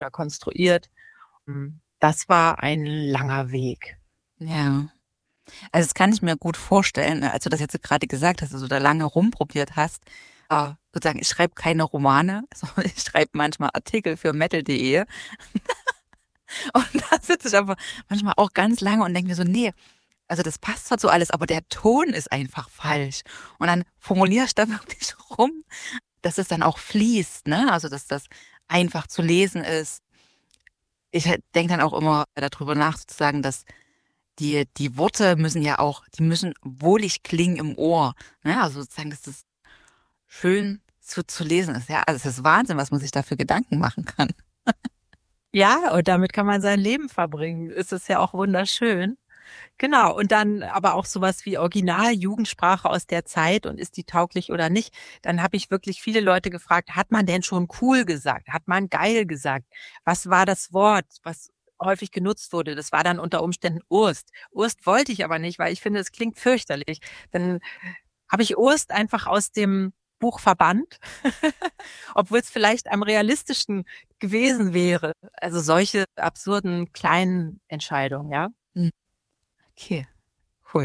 konstruiert. Das war ein langer Weg. Ja. Also das kann ich mir gut vorstellen, ne, als du das jetzt gerade gesagt hast, dass du da lange rumprobiert hast. Sozusagen, ich schreibe keine Romane, sondern ich schreibe manchmal Artikel für metal.de. Und da sitze ich aber manchmal auch ganz lange und denke mir so, nee, also das passt zwar so alles, aber der Ton ist einfach falsch. Und dann formuliere ich da wirklich rum, dass es dann auch fließt, ne? Also dass das einfach zu lesen ist. Ich denke dann auch immer darüber nach, sozusagen, dass die Worte müssen ja auch, die müssen wohlig klingen im Ohr. Ne? Also sozusagen, dass das schön zu lesen ist. Ja, also es ist Wahnsinn, was man sich da für Gedanken machen kann. Ja, und damit kann man sein Leben verbringen. Es ist ja auch wunderschön. Genau, und dann aber auch sowas wie Original-Jugendsprache aus der Zeit und ist die tauglich oder nicht. Dann habe ich wirklich viele Leute gefragt, hat man denn schon cool gesagt? Hat man geil gesagt? Was war das Wort, was häufig genutzt wurde? Das war dann unter Umständen Urst. Urst wollte ich aber nicht, weil ich finde, es klingt fürchterlich. Dann habe ich Urst einfach aus dem Buch verbannt, obwohl es vielleicht am realistischsten gewesen wäre. Also solche absurden kleinen Entscheidungen, ja. Hm, okay, cool.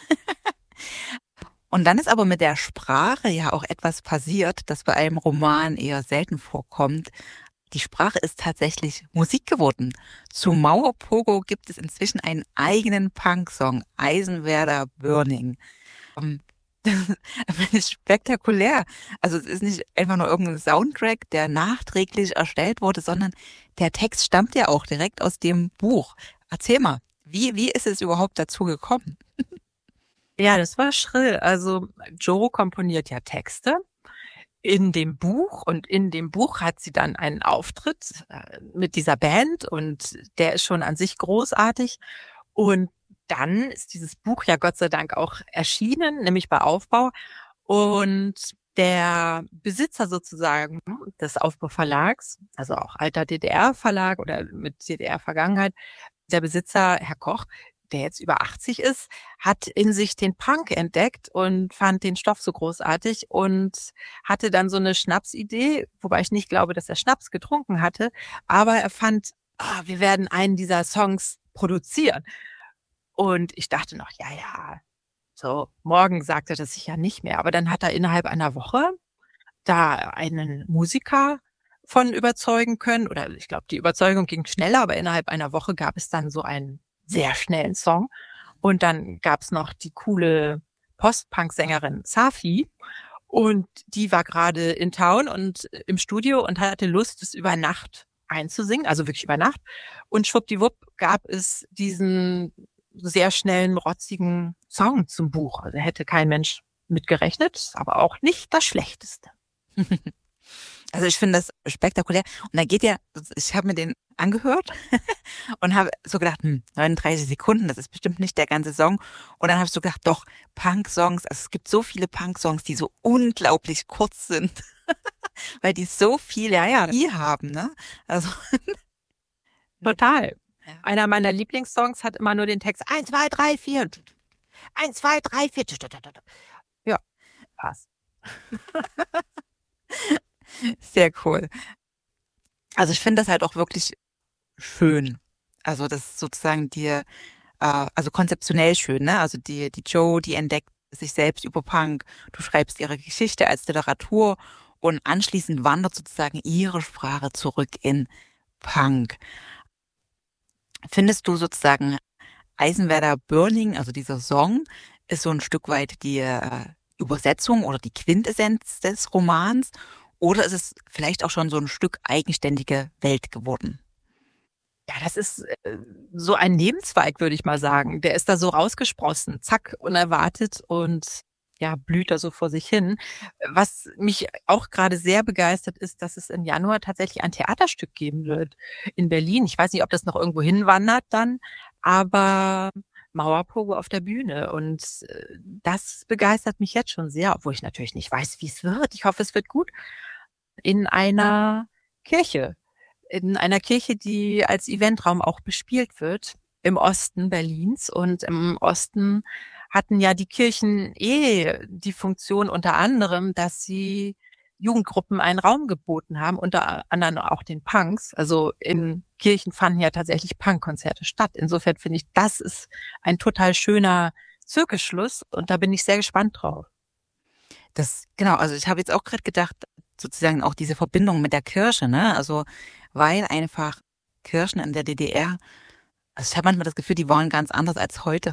Und dann ist aber mit der Sprache ja auch etwas passiert, das bei einem Roman eher selten vorkommt. Die Sprache ist tatsächlich Musik geworden. Zu Mauerpogo gibt es inzwischen einen eigenen Punksong, Eisenwerder Burning. Ähm, Das finde ich spektakulär. Also es ist nicht einfach nur irgendein Soundtrack, der nachträglich erstellt wurde, sondern der Text stammt ja auch direkt aus dem Buch. Erzähl mal, wie ist es überhaupt dazu gekommen? Ja, das war schrill. Also Joe komponiert ja Texte in dem Buch und in dem Buch hat sie dann einen Auftritt mit dieser Band und der ist schon an sich großartig. Und dann ist dieses Buch ja Gott sei Dank auch erschienen, nämlich bei Aufbau. Und der Besitzer sozusagen des Aufbauverlags, also auch alter DDR-Verlag oder mit DDR-Vergangenheit, der Besitzer, Herr Koch, der jetzt über 80 ist, hat in sich den Punk entdeckt und fand den Stoff so großartig und hatte dann so eine Schnapsidee, wobei ich nicht glaube, dass er Schnaps getrunken hatte, aber er fand, wir werden einen dieser Songs produzieren. Und ich dachte noch, ja, ja, so morgen sagt er das sicher nicht mehr. Aber dann hat er innerhalb einer Woche da einen Musiker von überzeugen können oder ich glaube, die Überzeugung ging schneller, aber innerhalb einer Woche gab es dann so einen sehr schnellen Song. Und dann gab's noch die coole Post-Punk-Sängerin Safi und die war gerade in Town und im Studio und hatte Lust, es über Nacht einzusingen, also wirklich über Nacht. Und schwuppdiwupp gab es diesen sehr schnellen, rotzigen Song zum Buch. Also hätte kein Mensch mit gerechnet, aber auch nicht das Schlechteste. Also ich finde das spektakulär. Und da geht ja, ich habe mir den angehört und habe so gedacht, 39 Sekunden, das ist bestimmt nicht der ganze Song. Und dann habe ich so gedacht, doch, Punk-Songs, also es gibt so viele Punk-Songs, die so unglaublich kurz sind, weil die so viel, ja, die haben, ne? Also, Total. ja. Einer meiner Lieblingssongs hat immer nur den Text 1, 2, 3, 4. 1, 2, 3, 4. Ja, passt. Sehr cool. Also ich finde das halt auch wirklich schön. Also das ist sozusagen also konzeptionell schön, ne? Also die Joe, die entdeckt sich selbst über Punk. Du schreibst ihre Geschichte als Literatur und anschließend wandert sozusagen ihre Sprache zurück in Punk. Findest du sozusagen Eisenwerder Burning, also dieser Song, ist so ein Stück weit die Übersetzung oder die Quintessenz des Romans? Oder ist es vielleicht auch schon so ein Stück eigenständige Welt geworden? Ja, das ist so ein Nebenzweig, würde ich mal sagen. Der ist da so rausgesprossen, zack, unerwartet und ja, blüht da so vor sich hin. Was mich auch gerade sehr begeistert ist, dass es im Januar tatsächlich ein Theaterstück geben wird in Berlin. Ich weiß nicht, ob das noch irgendwo hinwandert dann, aber Mauerpogo auf der Bühne. Und das begeistert mich jetzt schon sehr, obwohl ich natürlich nicht weiß, wie es wird. Ich hoffe, es wird gut. In einer Kirche. In einer Kirche, die als Eventraum auch bespielt wird im Osten Berlins. Und im Osten hatten ja die Kirchen die Funktion unter anderem, dass sie Jugendgruppen einen Raum geboten haben, unter anderem auch den Punks. Also in Kirchen fanden ja tatsächlich Punkkonzerte statt. Insofern finde ich, das ist ein total schöner Zirkelschluss und da bin ich sehr gespannt drauf. Genau, also ich habe jetzt auch gerade gedacht, sozusagen auch diese Verbindung mit der Kirche, ne? Also weil einfach Kirchen in der DDR, also ich habe manchmal das Gefühl, die waren ganz anders als heute.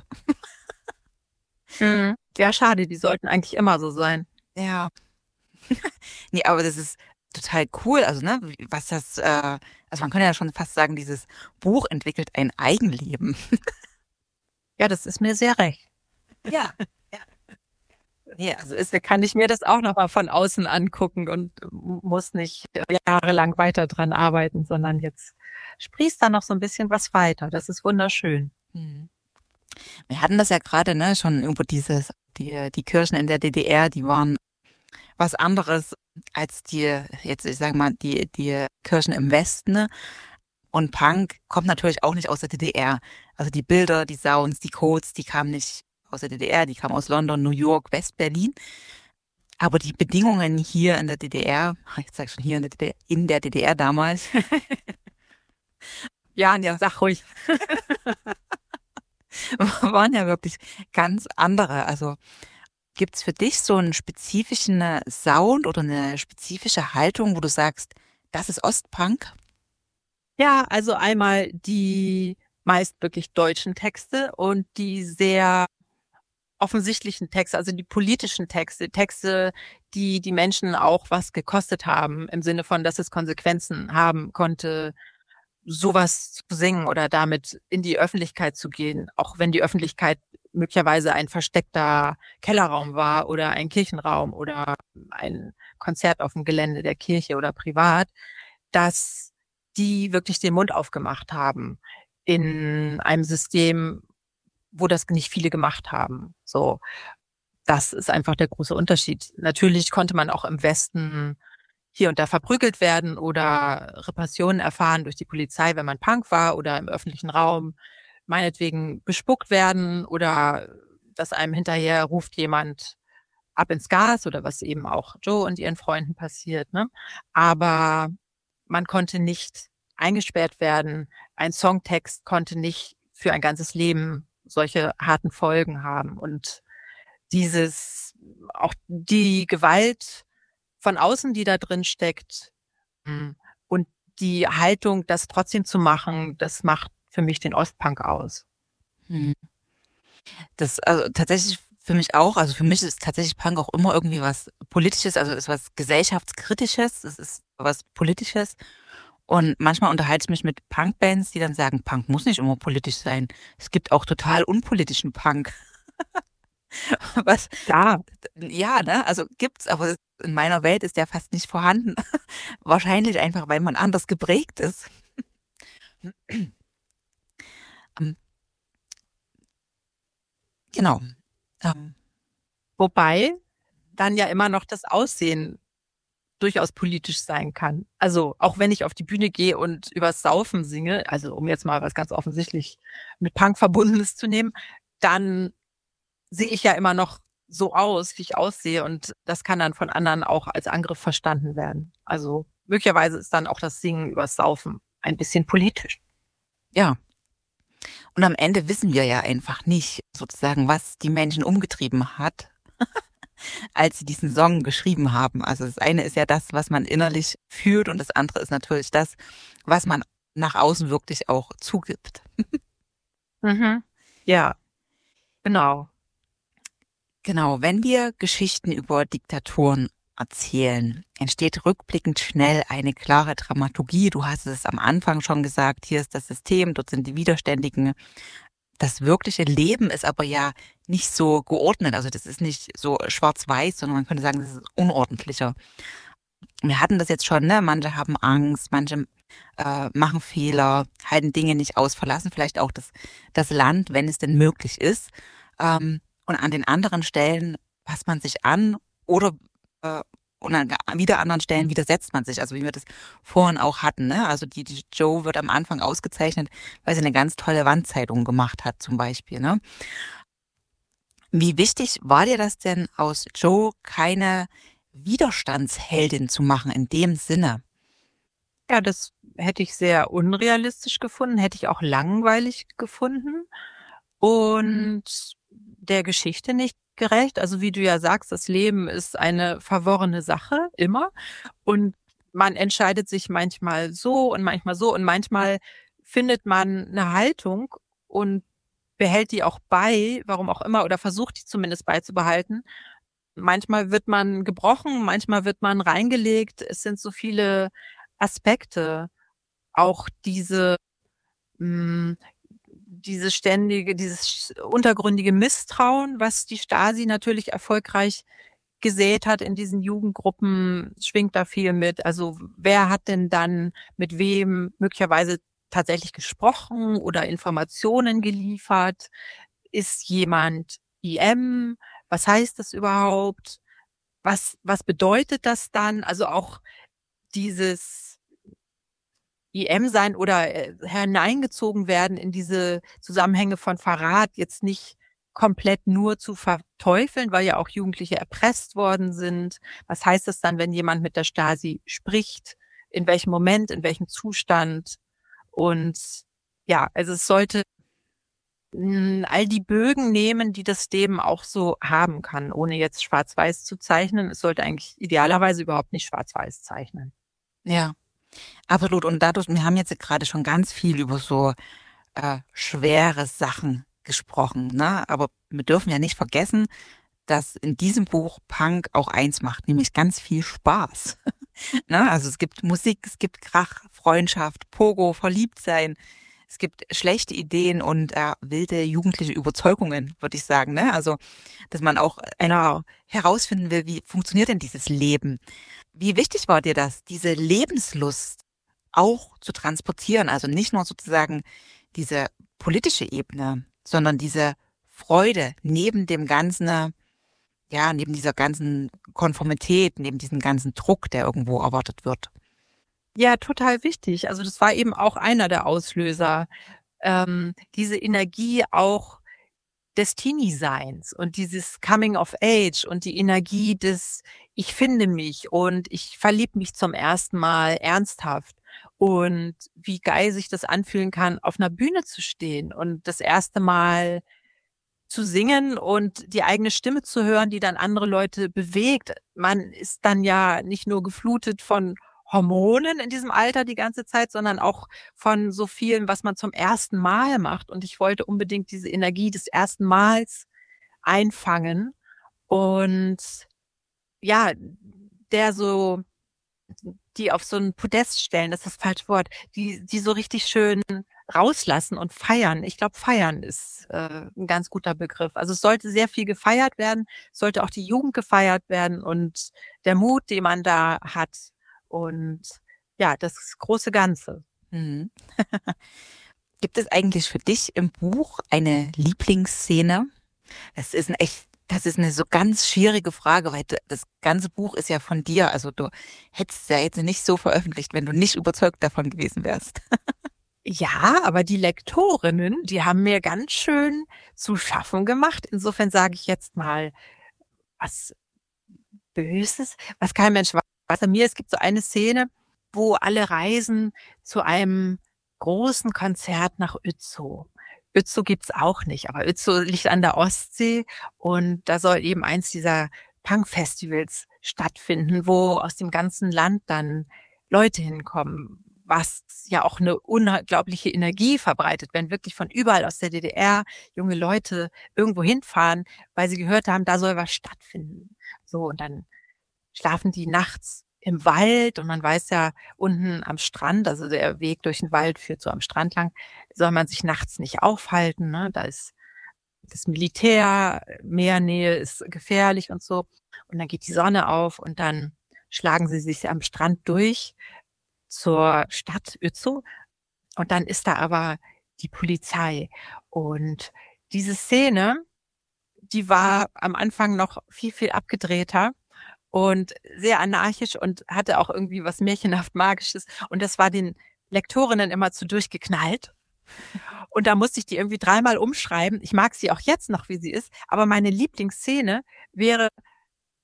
Ja, schade, die sollten eigentlich immer so sein. Ja. Ne, aber das ist total cool, also, ne, was das, also man könnte ja schon fast sagen, dieses Buch entwickelt ein Eigenleben. Ja, das ist mir sehr recht. Ja, ja. Ne, also ist Da kann ich mir das auch noch mal von außen angucken und muss nicht jahrelang weiter dran arbeiten, sondern jetzt sprießt da noch so ein bisschen was weiter. Das ist wunderschön. mhm. Wir hatten das ja gerade, ne, schon über die Kirchen in der DDR, die waren was anderes als jetzt, ich sage mal, die Kirchen im Westen, ne? Und Punk kommt natürlich auch nicht aus der DDR. Also die Bilder, die Sounds, die Codes, die kamen nicht aus der DDR, die kamen aus London, New York, West-Berlin. Aber die Bedingungen hier in der DDR, ich sag schon hier in der DDR damals, Ja, ja, sag ruhig. waren ja wirklich ganz andere. Also gibt's für dich so einen spezifischen Sound oder eine spezifische Haltung, wo du sagst, das ist Ostpunk? Ja, also einmal die meist wirklich deutschen Texte und die sehr offensichtlichen Texte, also die politischen Texte, Texte, die die Menschen auch was gekostet haben, im Sinne von, dass es Konsequenzen haben konnte, sowas zu singen oder damit in die Öffentlichkeit zu gehen, auch wenn die Öffentlichkeit möglicherweise ein versteckter Kellerraum war oder ein Kirchenraum oder ein Konzert auf dem Gelände der Kirche oder privat, dass die wirklich den Mund aufgemacht haben in einem System, wo das nicht viele gemacht haben. So, das ist einfach der große Unterschied. Natürlich konnte man auch im Westen hier und da verprügelt werden oder Repressionen erfahren durch die Polizei, wenn man Punk war oder im öffentlichen Raum meinetwegen bespuckt werden oder dass einem hinterher ruft jemand ab ins Gas oder was eben auch Joe und ihren Freunden passiert, ne? Aber man konnte nicht eingesperrt werden. Ein Songtext konnte nicht für ein ganzes Leben solche harten Folgen haben. Und dieses, auch die Gewalt von außen, die da drin steckt, und die Haltung, das trotzdem zu machen, das macht für mich den Ostpunk aus. Mhm. Das also tatsächlich für mich auch. Also für mich ist tatsächlich Punk auch immer irgendwie was Politisches, also ist was Gesellschaftskritisches, es ist was Politisches. Und manchmal unterhalte ich mich mit Punkbands, die dann sagen, Punk muss nicht immer politisch sein. Es gibt auch total unpolitischen Punk. Was, Ja, ja, ne, also gibt's, aber in meiner Welt ist der fast nicht vorhanden. Wahrscheinlich einfach, weil man anders geprägt ist. Ähm, genau. Ähm, wobei dann ja immer noch das Aussehen durchaus politisch sein kann. Also auch wenn ich auf die Bühne gehe und übers Saufen singe, also um jetzt mal was ganz offensichtlich mit Punk Verbundenes zu nehmen, dann sehe ich ja immer noch so aus, wie ich aussehe und das kann dann von anderen auch als Angriff verstanden werden. Also möglicherweise ist dann auch das Singen übers Saufen ein bisschen politisch. ja. Und am Ende wissen wir ja einfach nicht sozusagen, was die Menschen umgetrieben hat, als sie diesen Song geschrieben haben. Also das eine ist ja das, was man innerlich fühlt und das andere ist natürlich das, was man nach außen wirklich auch zugibt. Mhm. Ja, genau. Genau, wenn wir Geschichten über Diktaturen erzählen, entsteht rückblickend schnell eine klare Dramaturgie. Du hast es am Anfang schon gesagt, hier ist das System, dort sind die Widerständigen. Das wirkliche Leben ist aber ja nicht so geordnet. Also das ist nicht so schwarz-weiß, sondern man könnte sagen, das ist unordentlicher. Wir hatten das jetzt schon, ne? Manche haben Angst, manche machen Fehler, halten Dinge nicht aus, verlassen vielleicht auch das Land, wenn es denn möglich ist. Und an den anderen Stellen passt man sich an oder und an wieder anderen Stellen widersetzt man sich. Also wie wir das vorhin auch hatten. Ne? Also die Joe wird am Anfang ausgezeichnet, weil sie eine ganz tolle Wandzeitung gemacht hat zum Beispiel. Ne? Wie wichtig war dir das denn aus Joe keine Widerstandsheldin zu machen in dem Sinne? Ja, das hätte ich sehr unrealistisch gefunden, hätte ich auch langweilig gefunden und der Geschichte nicht gerecht. Also, wie du ja sagst, das Leben ist eine verworrene Sache, immer. Und man entscheidet sich manchmal so und manchmal so und manchmal findet man 'ne Haltung und behält die auch bei, warum auch immer, oder versucht die zumindest beizubehalten. Manchmal wird man gebrochen, manchmal wird man reingelegt. Es sind so viele Aspekte. Auch hm, dieses untergründige Misstrauen, was die Stasi natürlich erfolgreich gesät hat in diesen Jugendgruppen, schwingt da viel mit. Also, wer hat denn dann mit wem möglicherweise tatsächlich gesprochen oder Informationen geliefert? Ist jemand IM? Was heißt das überhaupt? Was bedeutet das dann? Also, auch dieses IM sein oder, hineingezogen werden in diese Zusammenhänge von Verrat, jetzt nicht komplett nur zu verteufeln, weil ja auch Jugendliche erpresst worden sind. Was heißt das dann, wenn jemand mit der Stasi spricht? In welchem Moment, in welchem Zustand? Und ja, also es sollte, all die Bögen nehmen, die das Leben auch so haben kann, ohne jetzt schwarz-weiß zu zeichnen. Es sollte eigentlich idealerweise überhaupt nicht schwarz-weiß zeichnen. Ja, absolut. Und dadurch, wir haben jetzt gerade schon ganz viel über so schwere Sachen gesprochen, ne? Aber wir dürfen ja nicht vergessen, dass in diesem Buch Punk auch eins macht, nämlich ganz viel Spaß. Ne? Also es gibt Musik, es gibt Krach, Freundschaft, Pogo, Verliebtsein. Es gibt schlechte Ideen und wilde jugendliche Überzeugungen, würde ich sagen. Ne? Also, dass man auch einer herausfinden will, wie funktioniert denn dieses Leben? Wie wichtig war dir das, diese Lebenslust auch zu transportieren? Also nicht nur sozusagen diese politische Ebene, sondern diese Freude neben dem ganzen, ja, neben dieser ganzen Konformität, neben diesem ganzen Druck, der irgendwo erwartet wird. Ja, total wichtig. Also, das war eben auch einer der Auslöser, diese Energie auch des Teenie-Seins und dieses Coming of Age und die Energie des „Ich finde mich und ich verliebe mich zum ersten Mal ernsthaft“ und wie geil sich das anfühlen kann, auf 'ner Bühne zu stehen und das erste Mal zu singen und die eigene Stimme zu hören, die dann andere Leute bewegt. Man ist dann ja nicht nur geflutet von Hormonen in diesem Alter die ganze Zeit, sondern auch von so vielem, was man zum ersten Mal macht. Und ich wollte unbedingt diese Energie des ersten Mals einfangen und ja, der so die auf so 'n Podest stellen, das ist das falsche Wort, die so richtig schön rauslassen und feiern. Ich glaube, feiern ist, 'n ganz guter Begriff. Also, es sollte sehr viel gefeiert werden, es sollte auch die Jugend gefeiert werden und der Mut, den man da hat und ja, das große Ganze. Mhm. Gibt es eigentlich für dich im Buch eine Lieblingsszene? Das ist eine so ganz schwierige Frage, weil das ganze Buch ist ja von dir. Also, du hättest es ja jetzt nicht so veröffentlicht, wenn du nicht überzeugt davon gewesen wärst. Ja, aber die Lektorinnen, die haben mir ganz schön zu schaffen gemacht. Insofern sage ich jetzt mal was Böses, was kein Mensch weiß. Bei mir, es gibt so eine Szene, wo alle reisen zu einem großen Konzert nach Ötzow. Ötzow gibt's auch nicht, aber Ötzow liegt an der Ostsee und da soll eben eins dieser Punkfestivals stattfinden, wo aus dem ganzen Land dann Leute hinkommen, was ja auch 'ne unglaubliche Energie verbreitet, wenn wirklich von überall aus der DDR junge Leute irgendwo hinfahren, weil sie gehört haben, da soll was stattfinden. So, und dann schlafen die nachts im Wald und man weiß ja, unten am Strand, also der Weg durch den Wald führt so am Strand lang, soll man sich nachts nicht aufhalten, ne? Da ist das Militär, Meernähe ist gefährlich und so. Und dann geht die Sonne auf und dann schlagen sie sich am Strand durch zur Stadt Ötzow und dann ist da aber die Polizei. Und diese Szene, die war am Anfang noch viel, viel abgedrehter und sehr anarchisch und hatte auch irgendwie was märchenhaft Magisches. Und das war den Lektorinnen immer zu durchgeknallt. Und da musste ich die irgendwie dreimal umschreiben. Ich mag sie auch jetzt noch, wie sie ist, aber meine Lieblingsszene wäre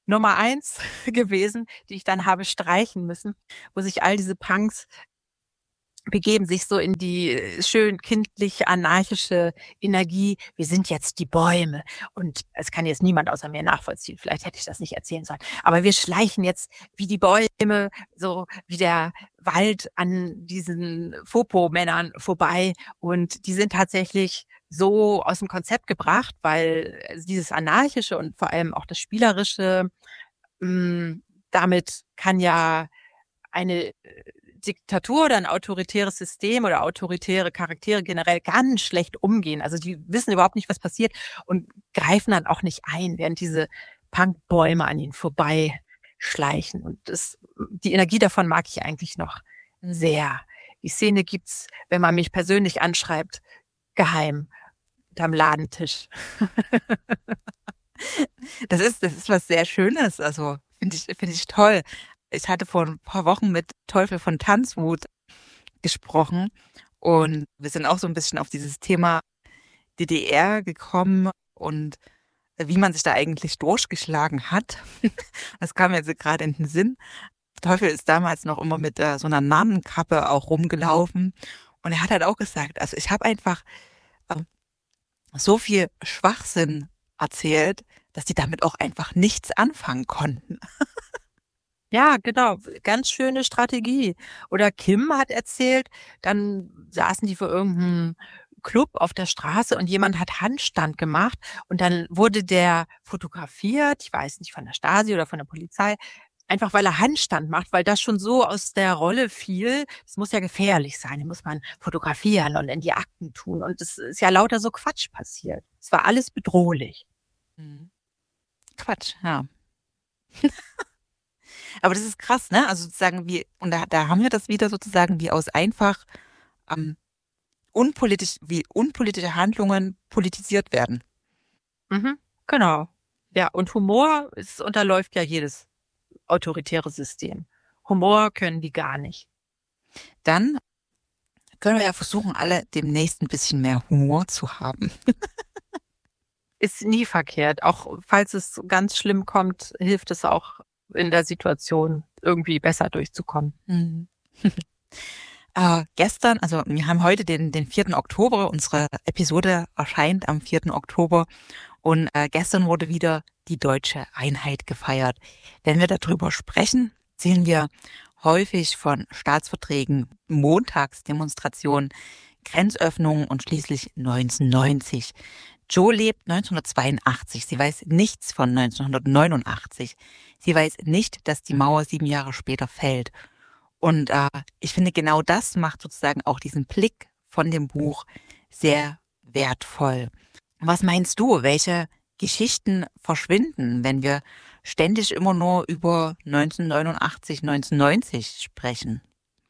Nummer 1 gewesen, die ich dann habe streichen müssen, wo sich all diese Punks begeben sich so in die schön kindlich anarchische Energie. Wir sind jetzt die Bäume und es kann jetzt niemand außer mir nachvollziehen. Vielleicht hätte ich das nicht erzählen sollen. Aber wir schleichen jetzt wie die Bäume, so wie der Wald an diesen Fopo-Männern vorbei. Und die sind tatsächlich so aus dem Konzept gebracht, weil dieses Anarchische und vor allem auch das Spielerische, damit kann ja eine Diktatur oder ein autoritäres System oder autoritäre Charaktere generell ganz schlecht umgehen. Also die wissen überhaupt nicht, was passiert und greifen dann auch nicht ein, während diese Punkbäume an ihnen vorbeischleichen. Und die Energie davon mag ich eigentlich noch sehr. Die Szene gibt's, wenn man mich persönlich anschreibt, geheim unterm Ladentisch. Das ist was sehr Schönes. Also finde ich toll. Ich hatte vor ein paar Wochen mit Teufel von Tanzwut gesprochen und wir sind auch so ein bisschen auf dieses Thema DDR gekommen und wie man sich da eigentlich durchgeschlagen hat. Das kam mir jetzt gerade in den Sinn. Teufel ist damals noch immer mit so einer Nonnenkappe auch rumgelaufen und er hat halt auch gesagt, also ich habe einfach so viel Schwachsinn erzählt, dass die damit auch einfach nichts anfangen konnten. Ja, genau, ganz schöne Strategie. Oder Kim hat erzählt, dann saßen die vor irgendeinem Club auf der Straße und jemand hat Handstand gemacht und dann wurde der fotografiert, ich weiß nicht, von der Stasi oder von der Polizei, einfach weil er Handstand macht, weil das schon so aus der Rolle fiel. Es muss ja gefährlich sein, den muss man fotografieren und in die Akten tun. Und es ist ja lauter so Quatsch passiert. Es war alles bedrohlich. Mhm. Quatsch, ja. Aber das ist krass, ne? Also sozusagen und da haben wir das wieder sozusagen, wie aus einfach wie unpolitische Handlungen politisiert werden. Mhm, genau. Ja, und Humor, es unterläuft ja jedes autoritäre System. Humor können die gar nicht. Dann können wir ja versuchen, alle demnächst ein bisschen mehr Humor zu haben. Ist nie verkehrt. Auch falls es ganz schlimm kommt, hilft es auch in der Situation irgendwie besser durchzukommen. Mhm. Gestern, also wir haben heute den 4. Oktober, unsere Episode erscheint am 4. Oktober und gestern wurde wieder die deutsche Einheit gefeiert. Wenn wir darüber sprechen, sehen wir häufig von Staatsverträgen, Montagsdemonstrationen, Grenzöffnungen und schließlich 1990. Jo lebt 1982. Sie weiß nichts von 1989. Sie weiß nicht, dass die Mauer 7 Jahre später fällt. Und ich finde, genau das macht sozusagen auch diesen Blick von dem Buch sehr wertvoll. Was meinst du, welche Geschichten verschwinden, wenn wir ständig immer nur über 1989, 1990 sprechen?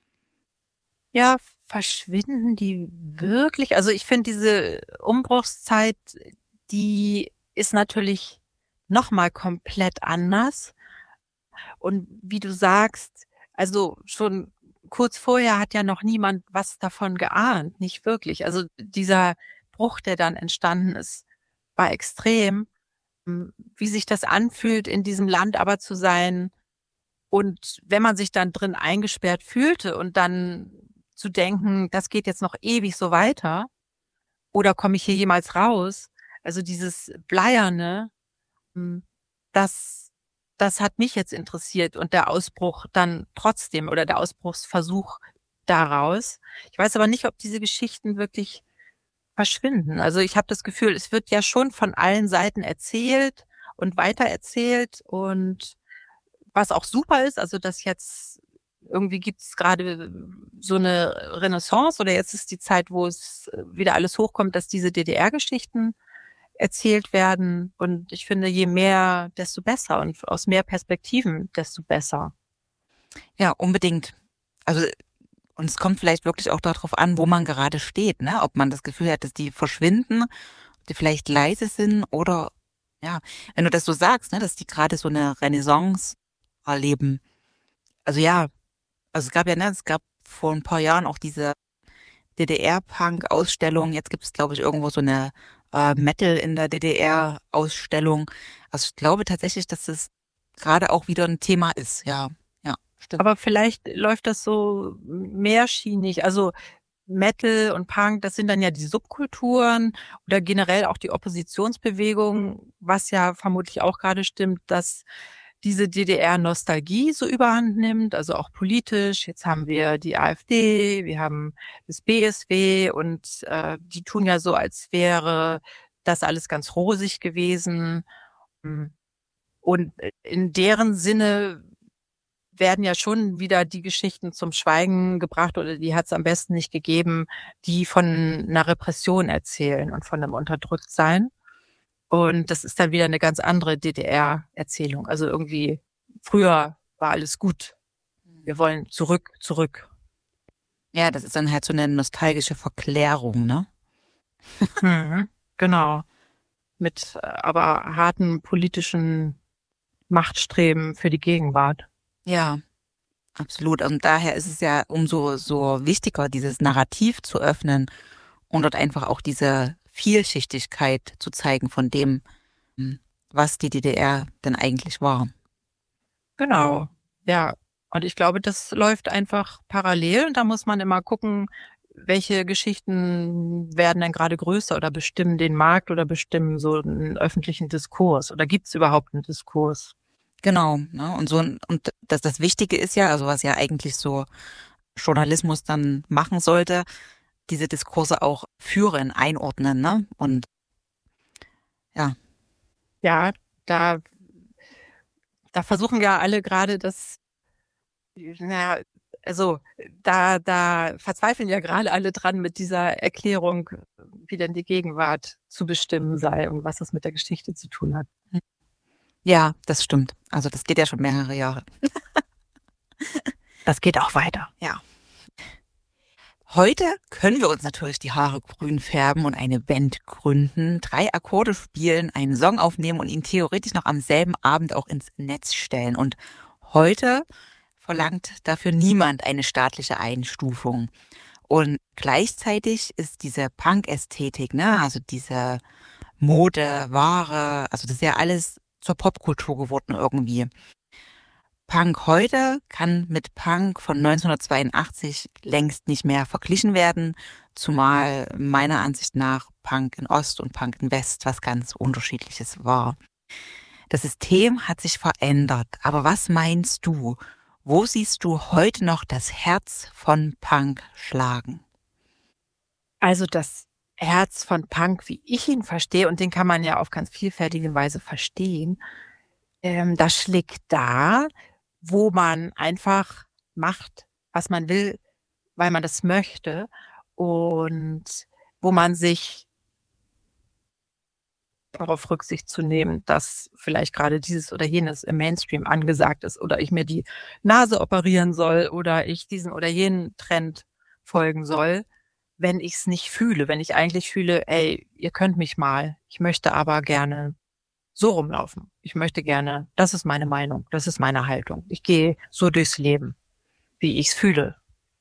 Ja, verschwinden die wirklich? Also ich finde, diese Umbruchszeit, die ist natürlich noch mal komplett anders. Und wie du sagst, also schon kurz vorher hat ja noch niemand was davon geahnt, nicht wirklich. Also dieser Bruch, der dann entstanden ist, war extrem. Wie sich das anfühlt, in diesem Land aber zu sein und wenn man sich dann drin eingesperrt fühlte und dann zu denken, das geht jetzt noch ewig so weiter oder komme ich hier jemals raus? Also dieses Bleierne, hm, das das hat mich jetzt interessiert und der Ausbruch dann trotzdem oder der Ausbruchsversuch daraus. Ich weiß aber nicht, ob diese Geschichten wirklich verschwinden. Also, ich habe das Gefühl, es wird ja schon von allen Seiten erzählt und weitererzählt und was auch super ist, also, dass jetzt irgendwie gibt's grade so 'ne Renaissance oder jetzt ist die Zeit, wo es wieder alles hochkommt, dass diese DDR-Geschichten erzählt werden und ich finde, je mehr, desto besser und aus mehr Perspektiven, desto besser. Ja, unbedingt. Also, und es kommt vielleicht wirklich auch darauf an, wo man gerade steht, ne? Ob man das Gefühl hat, dass die verschwinden, die vielleicht leise sind oder ja, wenn du das so sagst, ne, dass die gerade so eine Renaissance erleben. Also ja, also es gab vor ein paar Jahren auch diese DDR-Punk-Ausstellung. Jetzt gibt es, glaube ich, irgendwo so eine Metal in der DDR-Ausstellung. Also ich glaube tatsächlich, dass es gerade auch wieder ein Thema ist. Ja, ja, stimmt. Aber vielleicht läuft das so mehrschienig. Also Metal und Punk, das sind dann ja die Subkulturen oder generell auch die Oppositionsbewegung, was ja vermutlich auch gerade stimmt, dass diese DDR-Nostalgie so überhand nimmt, also auch politisch. Jetzt haben wir die AfD, wir haben das BSW und die tun ja so, als wäre das alles ganz rosig gewesen. Und in deren Sinne werden ja schon wieder die Geschichten zum Schweigen gebracht oder die hat es am besten nicht gegeben, die von einer Repression erzählen und von einem Unterdrücktsein. Und das ist dann wieder eine ganz andere DDR-Erzählung. Also irgendwie früher war alles gut. Wir wollen zurück, zurück. Ja, das ist dann halt so eine nostalgische Verklärung, ne? Genau. Mit aber harten politischen Machtstreben für die Gegenwart. Ja, absolut. Und daher ist es ja umso so wichtiger, dieses Narrativ zu öffnen und dort einfach auch diese Vielschichtigkeit zu zeigen von dem, was die DDR denn eigentlich war. Genau. Ja. Und ich glaube, das läuft einfach parallel und da muss man immer gucken, welche Geschichten werden denn gerade größer oder bestimmen den Markt oder bestimmen so einen öffentlichen Diskurs oder gibt es überhaupt einen Diskurs? Genau, ne? Und das Wichtige ist ja, also was ja eigentlich so Journalismus dann machen sollte, diese Diskurse auch führen, einordnen, ne? Und ja. Ja, da versuchen ja alle gerade das, naja, also da verzweifeln ja gerade alle dran mit dieser Erklärung, wie denn die Gegenwart zu bestimmen sei und was das mit der Geschichte zu tun hat. Ja, das stimmt. Also das geht ja schon mehrere Jahre. Das geht auch weiter. Ja. Heute können wir uns natürlich die Haare grün färben und eine Band gründen, 3 Akkorde spielen, einen Song aufnehmen und ihn theoretisch noch am selben Abend auch ins Netz stellen. Und heute verlangt dafür niemand eine staatliche Einstufung. Und gleichzeitig ist diese Punk-Ästhetik, ne, also diese Mode, Ware, also das ist ja alles zur Popkultur geworden irgendwie. Punk heute kann mit Punk von 1982 längst nicht mehr verglichen werden, zumal meiner Ansicht nach Punk in Ost und Punk in West was ganz Unterschiedliches war. Das System hat sich verändert, aber was meinst du? Wo siehst du heute noch das Herz von Punk schlagen? Also das Herz von Punk, wie ich ihn verstehe, und den kann man ja auf ganz vielfältige Weise verstehen, das schlägt da, wo man einfach macht, was man will, weil man das möchte und wo man sich darauf Rücksicht zu nehmen, dass vielleicht gerade dieses oder jenes im Mainstream angesagt ist oder ich mir die Nase operieren soll oder ich diesen oder jenen Trend folgen soll, wenn ich's nicht fühle, wenn ich eigentlich fühle: „Ey, ihr könnt mich mal, ich möchte aber gerne so rumlaufen. Ich möchte gerne, das ist meine Meinung, das ist meine Haltung. Ich gehe so durchs Leben, wie ich's fühle."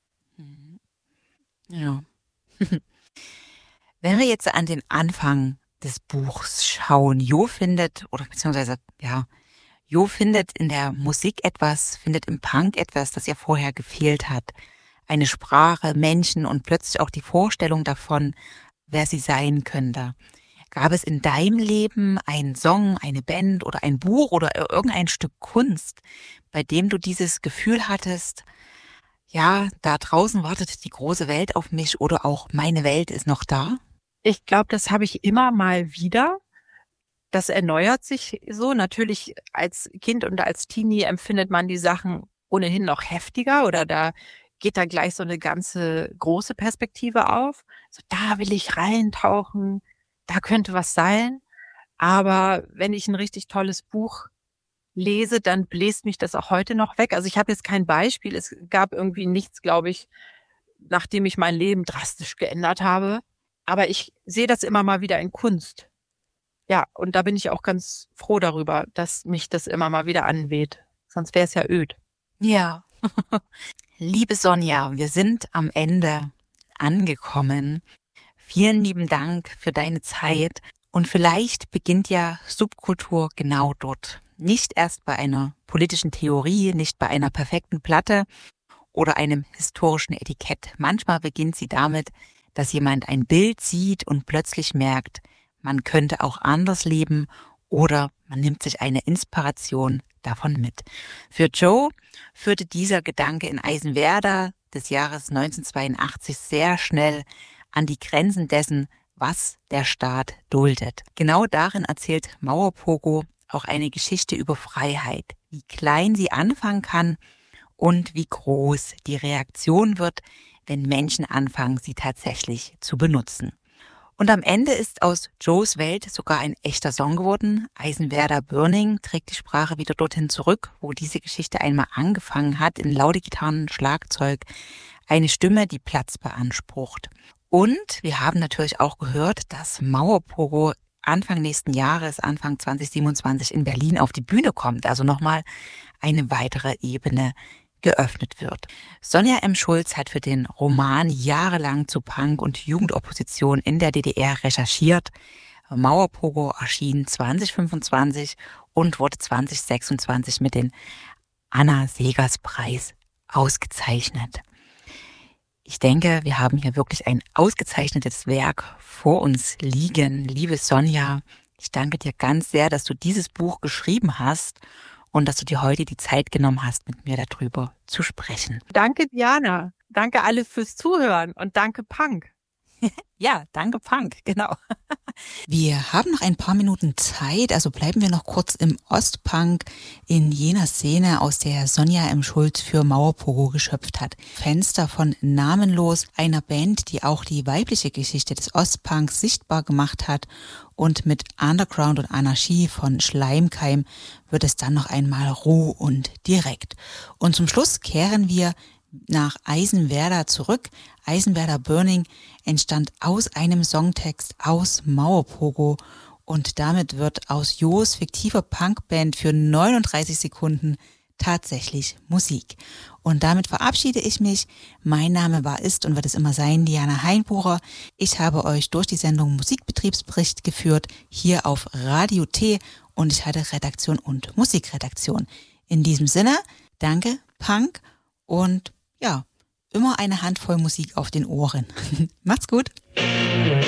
Ja. Wenn wir jetzt an den Anfang des Buchs schauen, Jo findet, oder beziehungsweise, ja, Jo findet in der Musik etwas, findet im Punk etwas, das ihr vorher gefehlt hat. Eine Sprache, Menschen und plötzlich auch die Vorstellung davon, wer sie sein könnte. Gab es in deinem Leben einen Song, eine Band oder ein Buch oder irgendein Stück Kunst, bei dem du dieses Gefühl hattest, ja, da draußen wartet die große Welt auf mich oder auch meine Welt ist noch da? Ich glaube, das habe ich immer mal wieder. Das erneuert sich so. Natürlich als Kind und als Teenie empfindet man die Sachen ohnehin noch heftiger oder da geht da gleich so eine ganze große Perspektive auf. So, da will ich reintauchen, da könnte was sein. Aber wenn ich ein richtig tolles Buch lese, dann bläst mich das auch heute noch weg. Also, ich habe jetzt kein Beispiel. Es gab irgendwie nichts, glaube ich, nachdem ich mein Leben drastisch geändert habe. Aber ich sehe das immer mal wieder in Kunst. Ja, und da bin ich auch ganz froh darüber, dass mich das immer mal wieder anweht. Sonst wäre es ja öd. Ja. Liebe Sonja, wir sind am Ende angekommen. Vielen lieben Dank für deine Zeit. Und vielleicht beginnt ja Subkultur genau dort. Nicht erst bei einer politischen Theorie, nicht bei einer perfekten Platte oder einem historischen Etikett. Manchmal beginnt sie damit, dass jemand ein Bild sieht und plötzlich merkt, man könnte auch anders leben oder man nimmt sich eine Inspiration davon mit. Für Joe führte dieser Gedanke in Eisenwerder des Jahres 1982 sehr schnell an die Grenzen dessen, was der Staat duldet. Genau darin erzählt Mauerpogo auch eine Geschichte über Freiheit, wie klein sie anfangen kann und wie groß die Reaktion wird, wenn Menschen anfangen, sie tatsächlich zu benutzen. Und am Ende ist aus Joes Welt sogar ein echter Song geworden. Eisenwerder Burning trägt die Sprache wieder dorthin zurück, wo diese Geschichte einmal angefangen hat, in laute Gitarren, Schlagzeug, eine Stimme, die Platz beansprucht. Und wir haben natürlich auch gehört, dass Mauerpogo Anfang nächsten Jahres, Anfang 2027 in Berlin auf die Bühne kommt. Also nochmal eine weitere Ebene geöffnet wird. Sonja M. Schulz hat für den Roman jahrelang zu Punk- und Jugendopposition in der DDR recherchiert. Mauerpogo erschien 2025 und wurde 2026 mit dem Anna-Segers-Preis ausgezeichnet. Ich denke, wir haben hier wirklich ein ausgezeichnetes Werk vor uns liegen. Liebe Sonja, ich danke dir ganz sehr, dass du dieses Buch geschrieben hast und dass du dir heute die Zeit genommen hast, mit mir darüber zu sprechen. Danke, Diana. Danke alle fürs Zuhören und danke, Punk. Ja, danke, Punk, genau. Wir haben noch ein paar Minuten Zeit, also bleiben wir noch kurz im Ostpunk, in jener Szene, aus der Sonja M. Schulz für Mauerpogo geschöpft hat. Fenster von Namenlos, einer Band, die auch die weibliche Geschichte des Ostpunks sichtbar gemacht hat, und mit Underground und Anarchie von Schleimkeim wird es dann noch einmal roh und direkt. Und zum Schluss kehren wir nach Eisenwerder zurück. Eisenwerder Burning entstand aus einem Songtext aus Mauerpogo und damit wird aus Jos fiktiver Punkband für 39 Sekunden tatsächlich Musik. Und damit verabschiede ich mich. Mein Name war, ist und wird es immer sein, Diana Heinbucher. Ich habe euch durch die Sendung Musikbetriebsbericht geführt, hier auf Radio T, und ich hatte Redaktion und Musikredaktion. In diesem Sinne, danke, Punk, und ja, immer eine Handvoll Musik auf den Ohren. Macht's gut!